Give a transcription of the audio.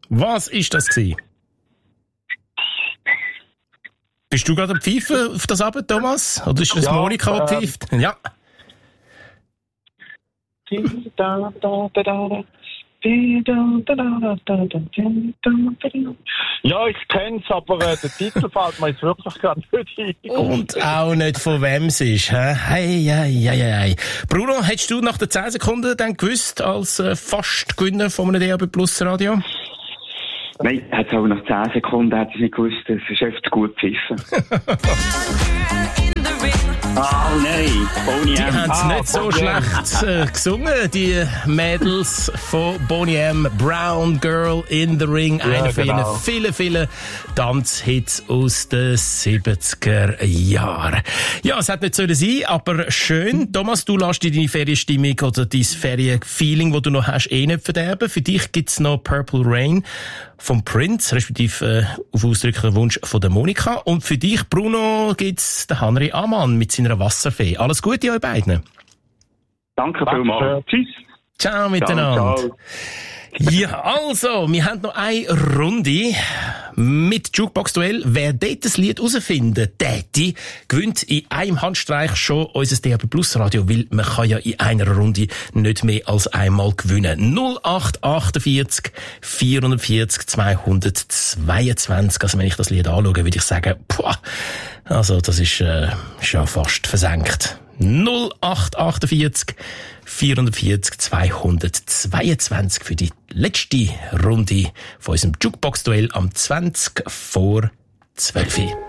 Was ist das gewesen? Bist du gerade am Pfeifen auf das Abend, Thomas? Oder ist das Monika, die pfeift? Ja. Ja, ich kenn's, aber der Titel fällt mir jetzt wirklich gerade nicht ein. Und auch nicht von wem es ist. Hey. Bruno, hättest du nach den 10 Sekunden dann gewusst, als fast Gewinner von einem DAB Plus Radio? Nein, hat es auch nach 10 Sekunden hat es nicht gewusst. Es ist echt gut pfiffen. Nein, Boney M. Die haben es nicht so schlecht gesungen, die Mädels von Boney M. Brown Girl in the Ring, einer von ihren vielen Tanzhits aus den 70er Jahren. Ja, es hat nicht sollen sein, aber schön. Thomas, du lässt dir deine Ferienstimmung oder dein Ferienfeeling, das du noch hast, nicht verderben. Für dich gibt's noch Purple Rain vom Prince, respektive auf ausdrücklichen Wunsch von der Monika. Und für dich, Bruno, gibt's den Henry Amann mit seiner Wasserfee. Alles Gute euch beiden. Danke vielmals. Tschüss. Ciao miteinander. Ciao. Ja, also, wir haben noch eine Runde mit Jukebox-Duell. Wer dort das Lied herausfinden täte, gewinnt in einem Handstreich schon unser DAB Plus Radio, weil man kann ja in einer Runde nicht mehr als einmal gewinnen. 0848 440 222. Also wenn ich das Lied anschaue, würde ich sagen, also das ist schon fast versenkt. 0848 440 222 für die letzte Runde von unserem Jukebox-Duell am 20 vor 12 Uhr.